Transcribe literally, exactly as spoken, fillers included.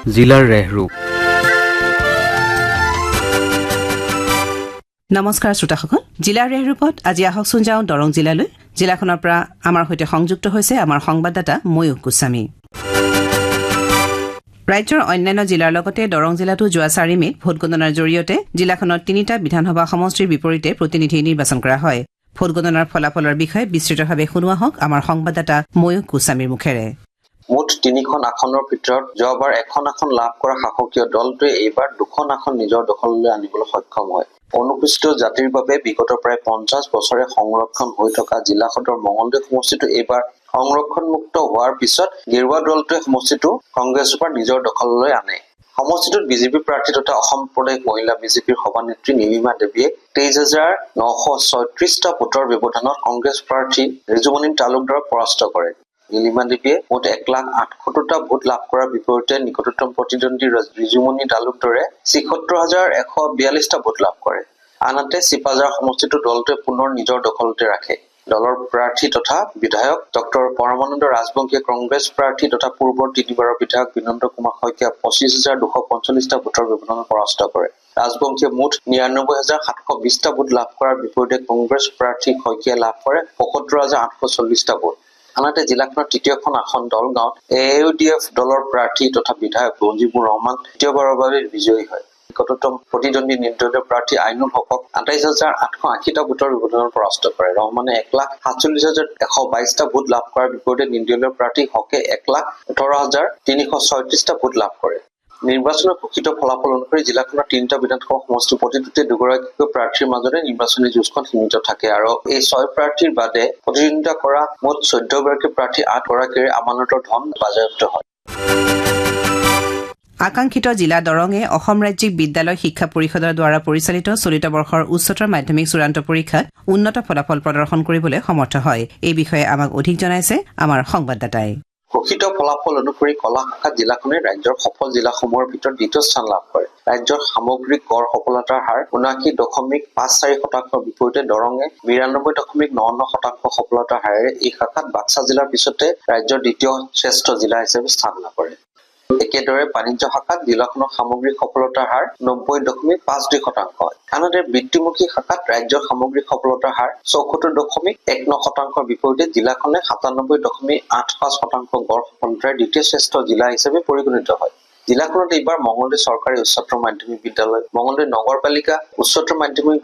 জিলাৰ ৰেহৰূপ। নমস্কাৰ শ্ৰোতাসকল, জিলাৰ ৰেহৰূপত আজি আহকচোন যাওঁ দৰং জিলালৈ। জিলাখনৰ পৰা আমাৰ সৈতে সংযুক্ত হৈছে আমাৰ সংবাদদাতা ময়ূখ গোস্বামী। ৰাজ্যৰ অন্যান্য জিলাৰ লগতে দৰং জিলাতো যোৱা চাৰি মেত ভোটগণনাৰ জৰিয়তে জিলাখনত তিনিটা বিধানসভা সমষ্টিৰ বিপৰীতে প্ৰতিনিধি নিৰ্বাচন কৰা হয়। ভোটগণনাৰ ফলাফলৰ বিষয়ে বিস্তৃতভাৱে শুনোৱা হওক আমাৰ সংবাদদাতা ময়ূখ গোস্বামীৰ মুখেৰে। মুঠ তিনিখন আসনৰ ভিতৰত যোৱাবাৰ এখন আসন লাভ কৰা শাসকীয় দলটোৱে এইবাৰ দুখন আসন নিজৰ দখললৈ আনিবলৈ সক্ষম হয়। অনুসূচিত জাতিৰ বাবে বিগত প্ৰায় পঞ্চাছ বছৰে সংৰক্ষণ হৈ থকা জিলা সদৰ মঙলদৈ সমষ্টিটো এইবাৰ সংৰক্ষণমুক্ত হোৱাৰ পিছত গেৰুৱা দলটোৱে সমষ্টিটো কংগ্ৰেছৰ পৰা নিজৰ দখললৈ আনে। সমষ্টিটোত বিজেপি প্ৰাৰ্থী তথা অসম প্ৰদেশ মহিলা বিজেপিৰ সভানেত্ৰী নীলিমা দেৱীয়ে তেইছ হাজাৰ নশ ছয়ত্ৰিশটা ভোটৰ ব্যৱধানত কংগ্ৰেছ প্ৰাৰ্থী ৰিজুমণি তালুকদাৰক পৰাস্ত কৰে। নীলিমা দেৱীয়ে মুঠ এক লাখ আঠসত্তৰটা ভোট লাভ কৰাৰ বিপৰীতে নিকটতম প্ৰতিদ্বন্দ্বী ৰিজুমণি তালুকদাৰে ছিসত্তৰ হাজাৰ এশ বিয়াল্লিশটা ভোট লাভ কৰে। আনহাতে চিপাঝাৰ সমষ্টিটো দলটোৱে পুনৰ নিজৰ দখলতে ৰাখে। দলৰ প্ৰাৰ্থী তথা বিধায়ক ডক্টৰ পৰমানন্দ ৰাজবংশীয়ে কংগ্ৰেছ প্ৰাৰ্থী তথা পূৰ্বৰ তিনিবাৰৰ বিধায়ক বিনন্দ কুমাৰ শইকীয়া পঁচিছ হাজাৰ দুশ পঞ্চল্লিশটা ভোটৰ ব্যৱধানত পৰাস্ত কৰে। ৰাজবংশীয়ে মুঠ নিৰানব্বৈ হাজাৰ সাতশ বিশটা ভোট লাভ কৰাৰ বিপৰীতে কংগ্ৰেছ প্ৰাৰ্থী শইকীয়াই লাভ কৰে পঁয়সত্তৰ হাজাৰ আঠশ চল্লিশটা ভোট। আনহাতে জিলাখনৰ তৃতীয়খন আসন দলগাঁৱত এ ইউ ডি এফ দলৰ প্ৰাৰ্থী তথা বিধায়ক ৰঞ্জিবুৰ ৰহমান তৃতীয়বাৰৰ বাবে বিজয়ী হয়। নিকটতম প্ৰতিদ্বন্দ্বী নিৰ্দলীয় প্ৰাৰ্থী আইনুল হকক আঠাইছ হাজাৰ আঠশ আশীটা ভোটৰ ব্যৱধানত পৰাস্ত কৰে। ৰহমানে এক লাখ সাতচল্লিশ হাজাৰ এশ বাইশটা ভোট লাভ কৰাৰ বিপৰীতে নিৰ্দলীয় প্ৰাৰ্থী হকে এক লাখ ওঠৰ হাজাৰ তিনিশ ছয়ত্ৰিশটা ভোট লাভ কৰে। নিৰ্বাচনৰ প্ৰকৃত ফলাফল অনুসৰি জিলাখনৰ তিনিটা বিধানসভা সমষ্টিৰ প্ৰতিটোতে দুগৰাকীকৈ প্ৰাৰ্থীৰ মাজতে নিৰ্বাচনী যুঁজখন সীমিত থাকে আৰু এই ছয় প্ৰাৰ্থীৰ বাদে প্ৰতিদ্বন্দ্বিতা কৰা মুঠ চৈধ্যগৰাকী প্ৰাৰ্থী আঠগৰাকীৰে আমানতৰ ধন বাজেয়াপ্ত হয়। আকাংক্ষিত জিলা দৰঙে অসম ৰাজ্যিক বিদ্যালয় শিক্ষা পৰিষদৰ দ্বাৰা পৰিচালিত চলিত বৰ্ষৰ উচ্চতৰ মাধ্যমিক চূড়ান্ত পৰীক্ষাত উন্নত ফলাফল প্ৰদৰ্শন কৰিবলৈ সমৰ্থ হয়। এই বিষয়ে আমাক অধিক জনাইছে আমাৰ সংবাদদাতাই। প্ৰকৃত ফলাফল অনুসৰি কলা শাখাত জিলাখনে ৰাজ্যৰ সফল জিলাসমূহৰ ভিতৰত দ্বিতীয় স্থান লাভ কৰে। ৰাজ্যৰ সামগ্ৰিক গড় সফলতাৰ হাৰ ঊনাশী দশমিক পাঁচ চাৰি শতাংশৰ বিপৰীতে দৰঙে বিৰানব্বৈ দশমিক ন ন শতাংশ সফলতাৰ হাৰেৰে এই শাখাত বাক্সা জিলাৰ পিছতে ৰাজ্যৰ দ্বিতীয় শ্ৰেষ্ঠ জিলা হিচাপে স্থান লাভ কৰে। একেদৰে বাণিজ্য শাখাত জিলাখনৰ সামগ্ৰিক সফলতাৰ হাৰ নব্বৈ দশমিক পাঁচ দুই শতাংশ হয়। আনহাতে বৃত্তিমুখী শাখাত ৰাজ্যৰ সামগ্ৰিক সফলতাৰ হাৰ চৌসত্তৰ দশমিক এক ন শতাংশৰ বিপৰীতে জিলাখনে সাতানব্বৈ দশমিক আঠ পাঁচ শতাংশ গড় সফলতাৰে দ্বিতীয় শ্ৰেষ্ঠ জিলা হিচাপে পৰিগণিত হয়। জিলাখনত এইবাৰ মঙলদৈ চৰকাৰী উচ্চতৰ মাধ্যমিক বিদ্যালয়, মঙলদৈ নগৰপালিকা উচ্চতৰ মাধ্যমিক